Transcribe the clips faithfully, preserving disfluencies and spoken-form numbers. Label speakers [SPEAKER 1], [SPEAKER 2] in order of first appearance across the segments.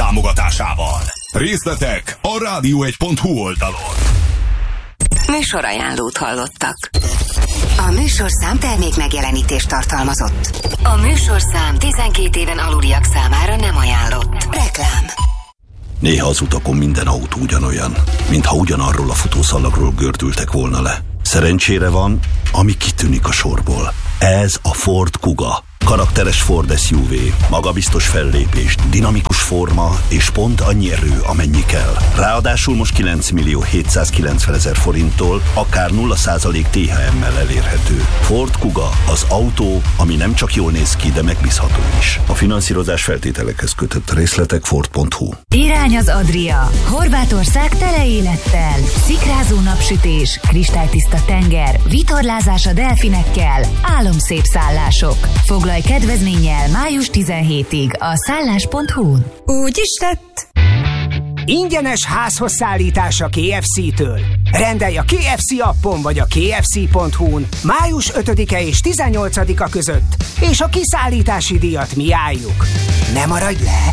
[SPEAKER 1] támogatásával. Részletek a rádió egy pont hu oldalon.
[SPEAKER 2] Műsorajánlót hallottak. A műsorszám termék megjelenítést tartalmazott. A műsorszám tizenkét éven aluliak számára nem ajánlott. Reklám.
[SPEAKER 3] Néha az utakon minden autó ugyanolyan, mintha ugyanarról a futószalagról gördültek volna le. Szerencsére van, ami kitűnik a sorból. Ez a Ford Kuga. Karakteres Ford es u vé, magabiztos fellépés, dinamikus forma és pont annyi erő, amennyi kell. Ráadásul most kilenc millió hétszázkilencvenezer forinttól akár nulla százalék té há em-mel elérhető. Ford Kuga, az autó, ami nem csak jól néz ki, de megbízható is. A finanszírozás feltételekhez kötött. Részletek ford pont hu.
[SPEAKER 4] Irány az Adria. Horvátország tele élettel. Szikrázó napsütés, kristálytiszta tenger, vitorlázás a delfinekkel, álomszép szállások. Foglalj kedvezménnyel május tizenhetedikéig a szállás pont hu-n.
[SPEAKER 5] Úgy is tett. Ingyenes házhoz szállítás a ká ef cé-től. Rendelj a ká ef cé appon vagy a ká ef cé pont hu-n május ötödike és tizennyolcadika között, és a kiszállítási díjat mi álljuk. Ne maradj le!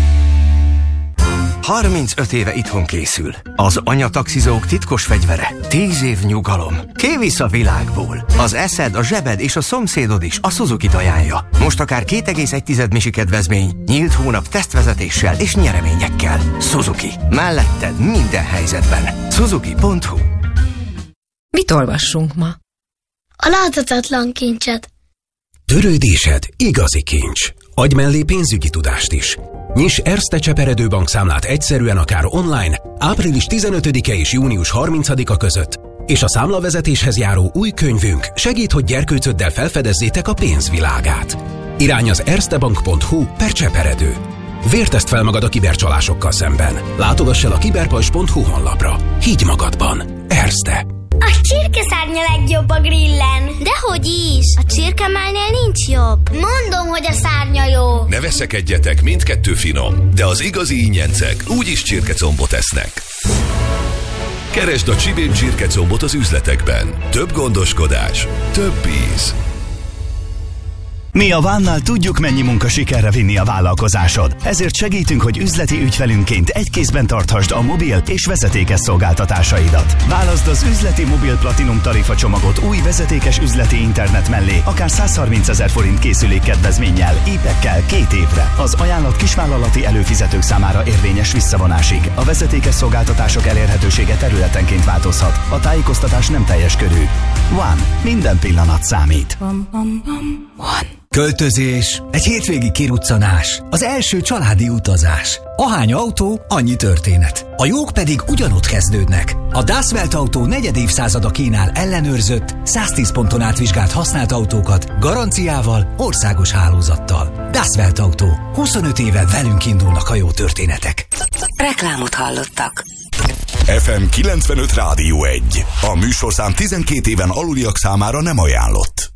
[SPEAKER 6] harmincöt éve itthon készül. Az anyataxizók titkos fegyvere. Tíz év nyugalom. Kivisz a világból. Az eszed, a zsebed és a szomszédod is a Suzuki-t ajánlja. Most akár két egész egy misi kedvezmény, nyílt hónap tesztvezetéssel és nyereményekkel. Suzuki. Melletted minden helyzetben. Suzuki pont hu.
[SPEAKER 7] Mit olvassunk ma?
[SPEAKER 8] A láthatatlan kincset.
[SPEAKER 9] Törődésed igazi kincs. Adj mellé pénzügyi tudást is. Nyiss Erste Cseperedő bankszámlát egyszerűen akár online április tizenötödike és június harmincadika között, és a számlavezetéshez járó új könyvünk segít, hogy gyerkőcöddel felfedezzétek a pénzvilágát. Irány az erstebank pont hu per Cseperedő. Vértezd fel magad a kibercsalásokkal szemben. Látogass el a kiberpajzs pont hu honlapra. Higgy magadban. Erste.
[SPEAKER 8] A csirkeszárnya legjobb a grillen. Dehogy is. A csirkemálnél nincs jobb. Mondom, hogy a szárnya jó.
[SPEAKER 1] Ne veszekedjetek, mindkettő finom, de az igazi ingyencek úgyis csirkecombot esznek. Keresd a Csibén csirkecombot az üzletekben. Több gondoskodás, több íz.
[SPEAKER 10] Mi a Vánnal tudjuk, mennyi munka sikerre vinni a vállalkozásod. Ezért segítünk, hogy üzleti ügyfelünkként egy kézben tarthasd a mobil és vezetékes szolgáltatásaidat. Válaszd az üzleti mobil platinum tarifa csomagot új vezetékes üzleti internet mellé, akár százharmincezer forint készülék kedvezménnyel, épekkel két évre. Az ajánlat kisvállalati előfizetők számára érvényes visszavonásig. A vezetékes szolgáltatások elérhetősége területenként változhat. A tájékoztatás nem teljes körű. One. Minden pillanat számít.
[SPEAKER 11] One. Költözés, egy hétvégi kiruccanás, az első családi utazás. Ahány autó, annyi történet. A jók pedig ugyanott kezdődnek. A Das Welt Autó negyed évszázada kínál ellenőrzött, száztíz ponton átvizsgált használt autókat, garanciával, országos hálózattal. Das Welt Autó. huszonöt éve velünk indulnak a jó történetek.
[SPEAKER 2] Reklámot hallottak.
[SPEAKER 1] ef em kilencvenöt Rádió egy. A műsorszám tizenkét éven aluliak számára nem ajánlott.